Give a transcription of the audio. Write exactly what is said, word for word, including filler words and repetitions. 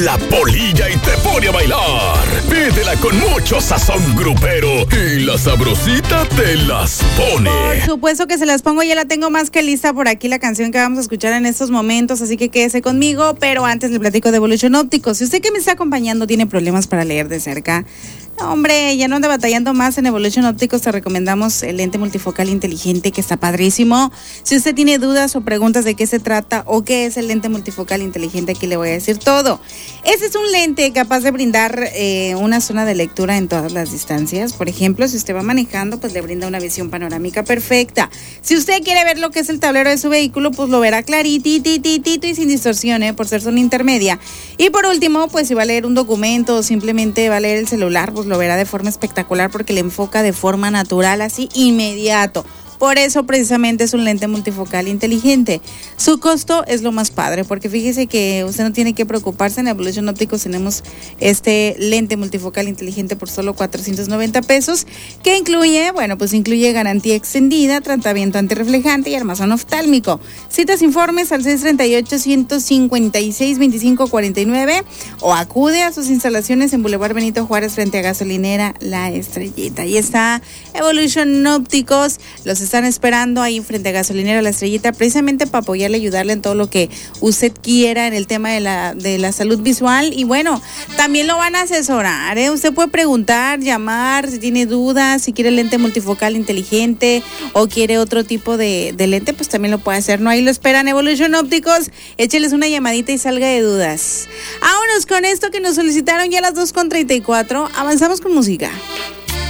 La polilla y te pone a bailar. Pídela con mucho sazón grupero y la sabrosita te las pone. Por supuesto que se las pongo, ya la tengo más que lista por aquí la canción que vamos a escuchar en estos momentos, así que quédese conmigo, pero antes le platico de Evolution Ópticos. Si usted que me está acompañando tiene problemas para leer de cerca, no, hombre, ya no anda batallando más. En Evolution Ópticos te recomendamos el lente multifocal inteligente que está padrísimo. Si usted tiene dudas o preguntas de qué se trata o qué es el lente multifocal inteligente, aquí le voy a decir todo. Este es un lente capaz de brindar eh, una zona de lectura en todas las distancias. Por ejemplo, si usted va manejando, pues le brinda una visión panorámica perfecta. Si usted quiere ver lo que es el tablero de su vehículo, pues lo verá clarititititito y sin distorsión, ¿eh? Por ser zona intermedia. Y por último, pues si va a leer un documento o simplemente va a leer el celular, pues lo verá de forma espectacular porque le enfoca de forma natural, así inmediato. Por eso precisamente es un lente multifocal inteligente. Su costo es lo más padre, porque fíjese que usted no tiene que preocuparse. En Evolution Ópticos tenemos este lente multifocal inteligente por solo cuatrocientos noventa pesos, que incluye, bueno, pues incluye garantía extendida, tratamiento antirreflejante y armazón oftálmico. Citas, informes al seis tres ocho, uno cinco seis, dos cinco cuatro nueve o acude a sus instalaciones en Boulevard Benito Juárez frente a Gasolinera La Estrellita. Ahí está Evolution Ópticos, los están esperando ahí frente a Gasolinera La Estrellita, precisamente para apoyarle, ayudarle en todo lo que usted quiera en el tema de la, de la salud visual. Y bueno, también lo van a asesorar, ¿eh? Usted puede preguntar, llamar, si tiene dudas, si quiere lente multifocal inteligente o quiere otro tipo de, de lente, pues también lo puede hacer, ¿no? Ahí lo esperan Evolution Ópticos, écheles una llamadita y salga de dudas. Vámonos con esto que nos solicitaron ya a las dos con treinta y cuatro, avanzamos con música.